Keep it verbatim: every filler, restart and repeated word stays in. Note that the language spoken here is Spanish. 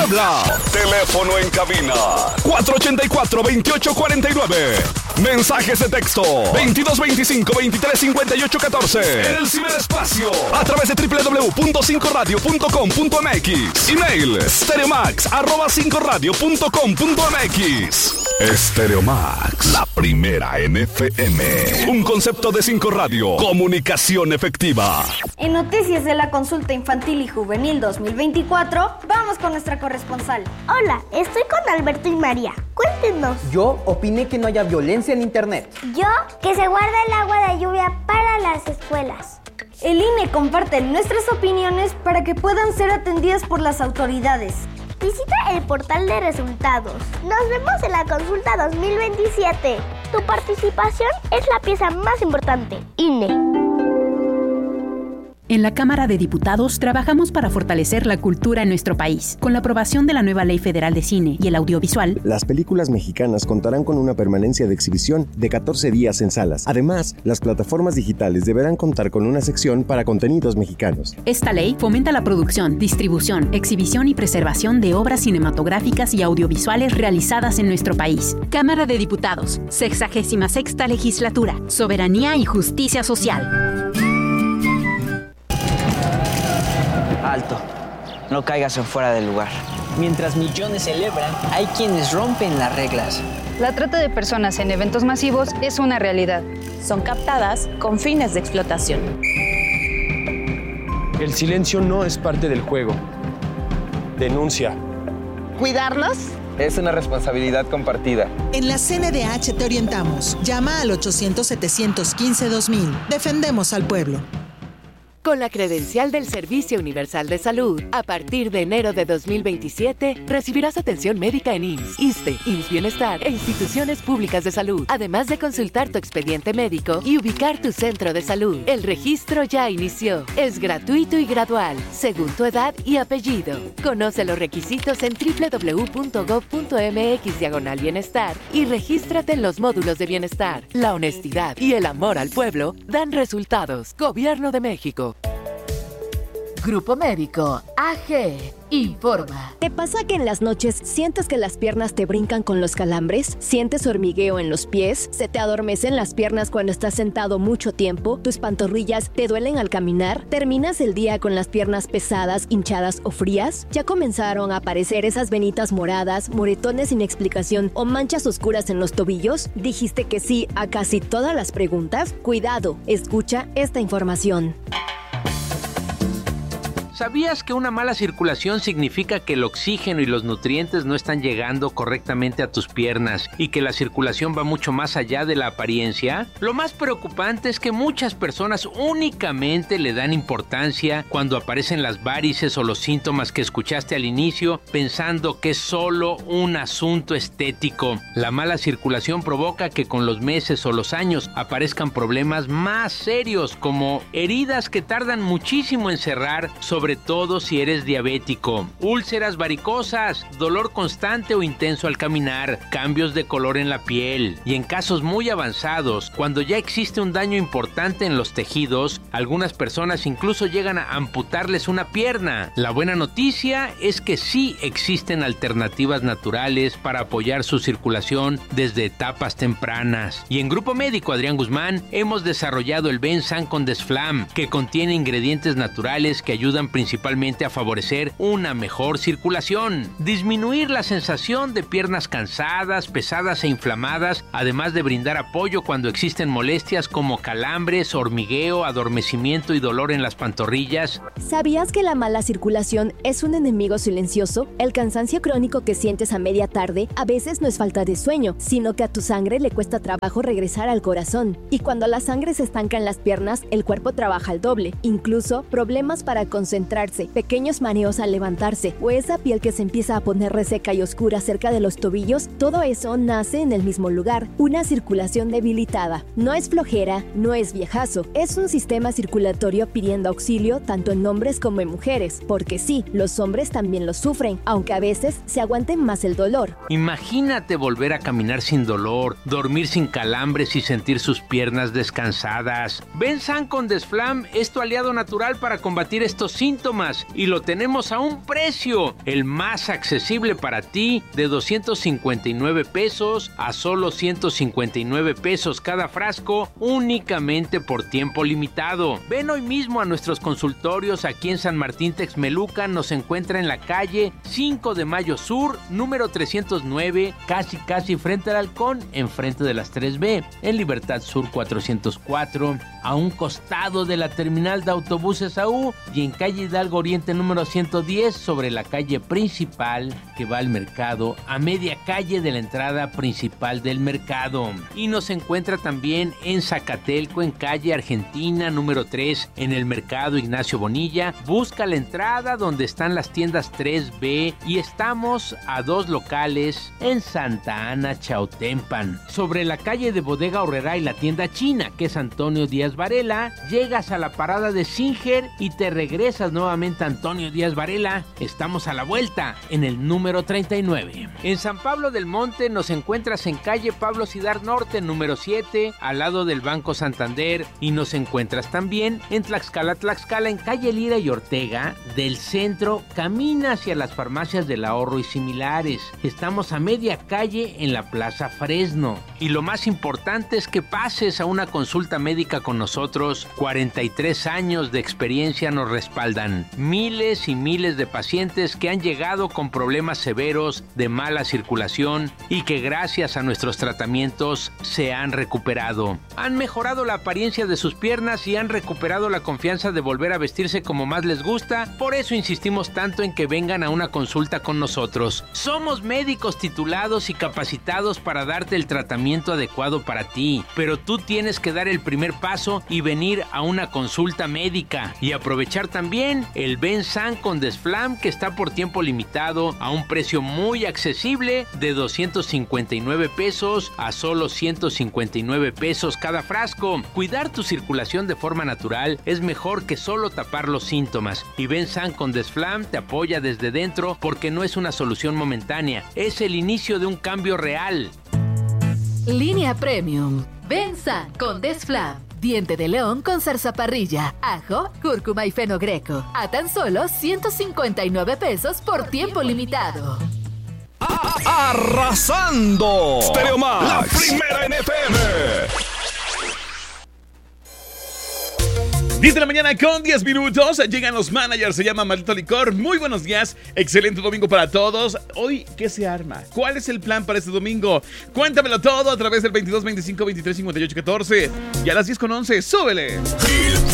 habla. Teléfono en cabina cuatro ochenta y cuatro, veintiocho cuarenta y nueve. Mensajes de texto veintidós veinticinco, veintitrés cincuenta y ocho catorce. En el ciberespacio a través de doble u doble u doble u punto cinco radio punto com punto m x. Email stereomax arroba cinco radio punto com punto m x. Stereomax, la primera en F M. Un concepto de Cinco Radio. Comunicación efectiva. En noticias de la consulta infantil y juvenil dos mil veinticuatro, vamos con nuestra corresponsal. Hola, estoy con Alberto y María. Cuéntenos. Yo opiné que no haya violencia en internet. Yo, que se guarda el agua de lluvia para las escuelas. El I N E comparte nuestras opiniones para que puedan ser atendidas por las autoridades. Visita el portal de resultados. Nos vemos en la consulta dos mil veintisiete. Tu participación es la pieza más importante. I N E. En la Cámara de Diputados trabajamos para fortalecer la cultura en nuestro país. Con la aprobación de la nueva Ley Federal de Cine y el Audiovisual, las películas mexicanas contarán con una permanencia de exhibición de catorce días en salas. Además, las plataformas digitales deberán contar con una sección para contenidos mexicanos. Esta ley fomenta la producción, distribución, exhibición y preservación de obras cinematográficas y audiovisuales realizadas en nuestro país. Cámara de Diputados, sexagésima sexta legislatura, soberanía y justicia social. Alto, no caigas en fuera del lugar. Mientras millones celebran, hay quienes rompen las reglas. La trata de personas en eventos masivos es una realidad. Son captadas con fines de explotación. El silencio no es parte del juego. Denuncia. ¿Cuidarlos? Es una responsabilidad compartida. En la C N D H te orientamos. Llama al ochocientos, setecientos quince, dos mil. Defendemos al pueblo. Con la credencial del Servicio Universal de Salud, a partir de enero de dos mil veintisiete, recibirás atención médica en I M S S, ISSSTE, I M S S Bienestar e instituciones públicas de salud, además de consultar tu expediente médico y ubicar tu centro de salud. El registro ya inició. Es gratuito y gradual, según tu edad y apellido. Conoce los requisitos en doble u doble u doble u punto gob punto m x diagonal bienestar y regístrate en los módulos de bienestar. La honestidad y el amor al pueblo dan resultados. Gobierno de México. Grupo Médico A G informa. ¿Te pasa que en las noches sientes que las piernas te brincan con los calambres? ¿Sientes hormigueo en los pies? ¿Se te adormecen las piernas cuando estás sentado mucho tiempo? ¿Tus pantorrillas te duelen al caminar? ¿Terminas el día con las piernas pesadas, hinchadas o frías? ¿Ya comenzaron a aparecer esas venitas moradas, moretones sin explicación o manchas oscuras en los tobillos? ¿Dijiste que sí a casi todas las preguntas? Cuidado, escucha esta información. ¿Sabías que una mala circulación significa que el oxígeno y los nutrientes no están llegando correctamente a tus piernas y que la circulación va mucho más allá de la apariencia? Lo más preocupante es que muchas personas únicamente le dan importancia cuando aparecen las varices o los síntomas que escuchaste al inicio, pensando que es solo un asunto estético. La mala circulación provoca que con los meses o los años aparezcan problemas más serios, como heridas que tardan muchísimo en cerrar, sobre todo si eres diabético, úlceras varicosas, dolor constante o intenso al caminar, cambios de color en la piel y en casos muy avanzados, cuando ya existe un daño importante en los tejidos, algunas personas incluso llegan a amputarles una pierna. La buena noticia es que sí existen alternativas naturales para apoyar su circulación desde etapas tempranas. Y en Grupo Médico Adrián Guzmán hemos desarrollado el Bensan con Desflam, que contiene ingredientes naturales que ayudan principalmente a favorecer una mejor circulación, disminuir la sensación de piernas cansadas, pesadas e inflamadas, además de brindar apoyo cuando existen molestias como calambres, hormigueo, adormecimiento y dolor en las pantorrillas. ¿Sabías que la mala circulación es un enemigo silencioso? El cansancio crónico que sientes a media tarde a veces no es falta de sueño, sino que a tu sangre le cuesta trabajo regresar al corazón. Y cuando la sangre se estanca en las piernas, el cuerpo trabaja al doble. Incluso problemas para concentrarse, pequeños mareos al levantarse o esa piel que se empieza a poner reseca y oscura cerca de los tobillos, todo eso nace en el mismo lugar, una circulación debilitada. No es flojera, no es viejazo, es un sistema circulatorio pidiendo auxilio tanto en hombres como en mujeres, porque sí, los hombres también lo sufren, aunque a veces se aguanten más el dolor. Imagínate volver a caminar sin dolor, dormir sin calambres y sentir sus piernas descansadas. Bensan con Desflam es tu aliado natural para combatir estos síntomas. síntomas y lo tenemos a un precio, el más accesible para ti, de doscientos cincuenta y nueve pesos a solo ciento cincuenta y nueve pesos cada frasco, únicamente por tiempo limitado. Ven hoy mismo a nuestros consultorios aquí en San Martín Texmelucan. Nos encuentra en la calle cinco de Mayo Sur, número trescientos nueve, casi casi frente al Halcón, enfrente de las tres B, en Libertad Sur cuatrocientos cuatro, a un costado de la terminal de autobuses A U y en calle Hidalgo Oriente número ciento diez, sobre la calle principal que va al mercado, a media calle de la entrada principal del mercado. Y nos encuentra también en Zacatelco, en calle Argentina número tres, en el mercado Ignacio Bonilla. Busca la entrada donde están las tiendas tres B y estamos a dos locales en Santa Ana, Chautempan. Sobre la calle de Bodega Aurrerá y la tienda china, que es Antonio Díaz Varela, llegas a la parada de Singer y te regresas nuevamente a Antonio Díaz Varela. Estamos a la vuelta en el número treinta y nueve. En San Pablo del Monte nos encuentras en calle Pablo Cidar Norte número siete, al lado del Banco Santander, y nos encuentras también en Tlaxcala, Tlaxcala, en calle Lira y Ortega del centro. Camina hacia las farmacias del Ahorro y similares. Estamos a media calle en la Plaza Fresno. Y lo más importante es que pases a una consulta médica con nosotros. cuarenta y tres años de experiencia nos respaldan. Miles y miles de pacientes que han llegado con problemas severos de mala circulación y que gracias a nuestros tratamientos se han recuperado. Han mejorado la apariencia de sus piernas y han recuperado la confianza de volver a vestirse como más les gusta. Por eso insistimos tanto en que vengan a una consulta con nosotros. Somos médicos titulados y capacitados para darte el tratamiento adecuado para ti, pero tú tienes que dar el primer paso y venir a una consulta médica y aprovechar también el Bensan con Desflam, que está por tiempo limitado a un precio muy accesible de doscientos cincuenta y nueve pesos a solo ciento cincuenta y nueve pesos cada frasco. Cuidar tu circulación de forma natural es mejor que solo tapar los síntomas, y Bensan con Desflam te apoya desde dentro porque no es una solución momentánea, es el inicio de un cambio real. Línea Premium. Bensan con Desflam. Diente de león con zarzaparrilla, ajo, cúrcuma y fenogreco. A tan solo ciento cincuenta y nueve pesos por tiempo limitado. ¡Arrasando! Stereo Max, la primera en F M. diez de la mañana con diez minutos. Llegan los managers, se llama Maldito Licor. Muy buenos días, excelente domingo para todos. Hoy, ¿qué se arma? ¿Cuál es el plan para este domingo? Cuéntamelo todo a través del veintidós veinticinco veintitrés cincuenta y ocho catorce. Y a las diez con once, ¡súbele!